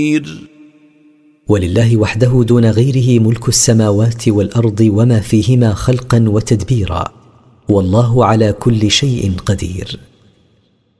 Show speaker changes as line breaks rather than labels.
ولله وحده دون غيره ملك السماوات والأرض وما فيهما خلقا وتدبيرا، والله على كل شيء قدير.